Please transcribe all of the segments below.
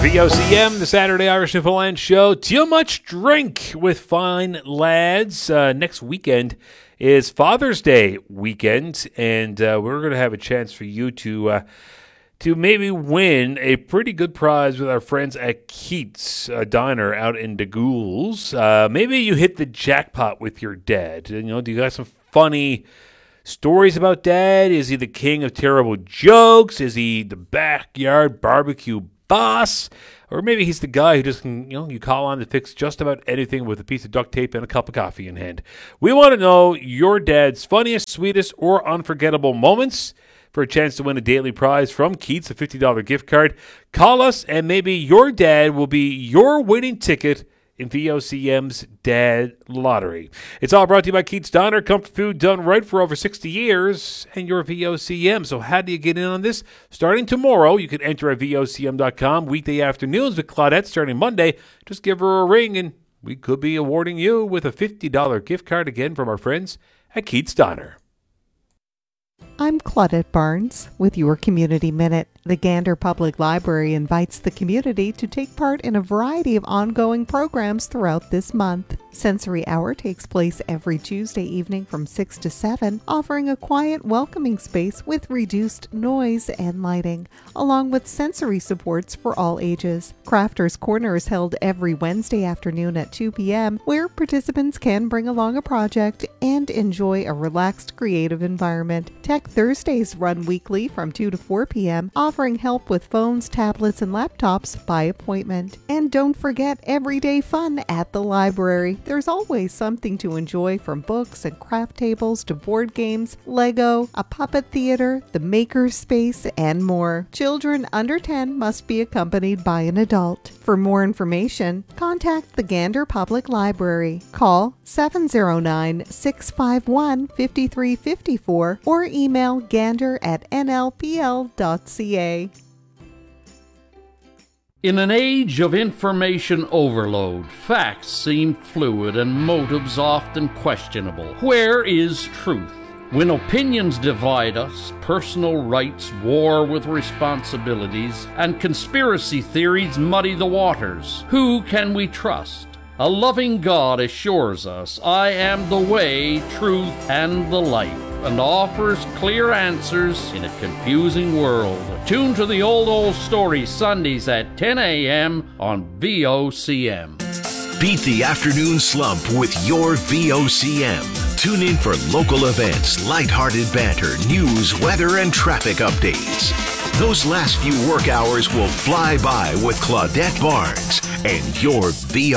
VOCM, the Saturday Irish Newfoundland Show. Too much drink with fine lads. Next weekend is Father's Day weekend, and we're going to have a chance for you to maybe win a pretty good prize with our friends at Keats Diner out in DeGoules. Maybe you hit the jackpot with your dad. You know, do you got some funny stories about Dad? Is he the king of terrible jokes? Is he the backyard barbecue boss? Or maybe he's the guy who just can, you call on to fix just about anything with a piece of duct tape and a cup of coffee in hand. We want to know your dad's funniest, sweetest, or unforgettable moments. For a chance to win a daily prize from Keats, a $50 gift card, call us and maybe your dad will be your winning ticket in VOCM's Dad Lottery. It's all brought to you by Keats Diner, comfort food done right for over 60 years, and your VOCM. So how do you get in on this? Starting tomorrow, you can enter at VOCM.com, weekday afternoons with Claudette starting Monday. Just give her a ring, and we could be awarding you with a $50 gift card again from our friends at Keats Diner. I'm Claudette Barnes with your Community Minute. The Gander Public Library invites the community to take part in a variety of ongoing programs throughout this month. Sensory Hour takes place every Tuesday evening from 6 to 7, offering a quiet, welcoming space with reduced noise and lighting, along with sensory supports for all ages. Crafters Corner is held every Wednesday afternoon at 2 p.m., where participants can bring along a project and enjoy a relaxed, creative environment. Tech Thursdays run weekly from 2 to 4 p.m., offering help with phones, tablets, and laptops by appointment. And don't forget everyday fun at the library. There's always something to enjoy, from books and craft tables to board games, Lego, a puppet theater, the maker space, and more. Children under 10 must be accompanied by an adult. For more information, contact the Gander Public Library. Call 709-651-5354 or email gander@nlpl.ca. In an age of information overload, facts seem fluid and motives often questionable. Where is truth? When opinions divide us, personal rights war with responsibilities, and conspiracy theories muddy the waters, who can we trust? A loving God assures us, I am the way, truth, and the life, and offers clear answers in a confusing world. Tune to the Old Story Sundays at 10 a.m. on VOCM. Beat the afternoon slump with your VOCM. Tune in for local events, lighthearted banter, news, weather, and traffic updates. Those last few work hours will fly by with Claudette Barnes and your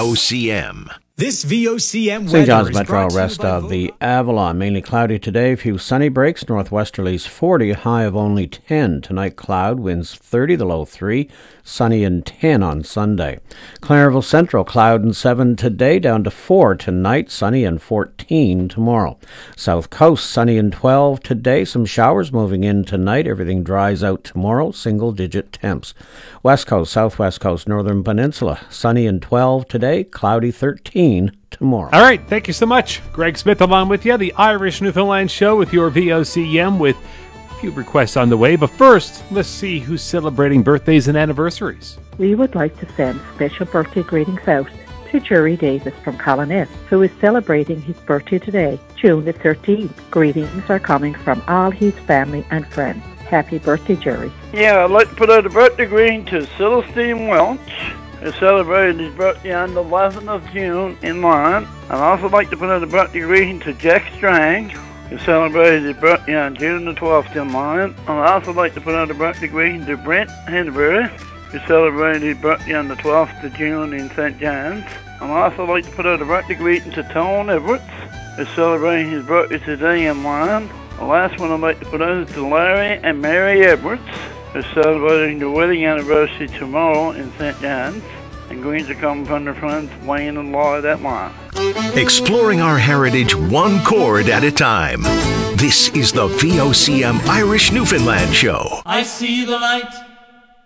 VOCM. This VOCM weather St. John's is Metro brought to you rest by of the Avalon. Mainly cloudy today. Few sunny breaks. Northwesterlies 40. High of only 10. Tonight cloud. Winds 30. The low 3. Sunny and 10 on Sunday. Clareville Central cloud and 7 today. Down to 4 tonight. Sunny and 14 tomorrow. South Coast sunny and 12 today. Some showers moving in tonight. Everything dries out tomorrow. Single digit temps. West Coast, Southwest Coast, Northern Peninsula sunny and 12 today. Cloudy 13 tomorrow. All right, thank you so much. Greg Smith along with you, the Irish Newfoundland Show with your VOCM, with a few requests on the way. But first, let's see who's celebrating birthdays and anniversaries. We would like to send special birthday greetings out to Jerry Davis from Coloness, who is celebrating his birthday today, June the 13th. Greetings are coming from all his family and friends. Happy birthday, Jerry. Yeah, I'd like to put out a birthday greeting to Celestine Welch, who celebrated his birthday on the 11th of June in Lyon. I'd also like to put out a birthday greeting to Jack Strang, who celebrated his birthday on June the 12th in Lyon. I'd also like to put out a birthday greeting to Brent Henbury, who celebrated his birthday on the 12th of June in St. John's. I'd also like to put out a birthday greeting to Tone Everett, who's celebrating his birthday today in Lyon. The last one I'd like to put out is to Larry and Mary Edwards, who are celebrating their wedding anniversary tomorrow in St. John's. And greetings are coming from their friends Wayne and Lloyd at Lyon. Exploring our heritage one chord at a time. This is the VOCM Irish Newfoundland Show. I see the light